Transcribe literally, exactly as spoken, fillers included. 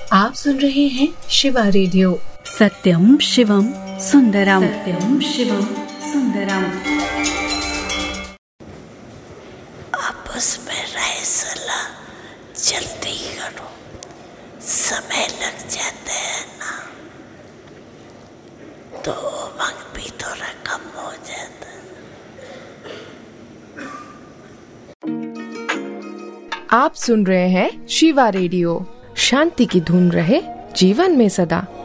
आप सुन रहे हैं शिवा रेडियो। सत्यम शिवम सुंदरम, सत्यम शिवम सुंदरम। आपस में रहे सलाह, जल्दी करो, समय लग जाता है ना, तो उमंग भी थोड़ा कम हो जाता है। आप सुन रहे हैं शिवा रेडियो। शांति की धुन रहे जीवन में सदा।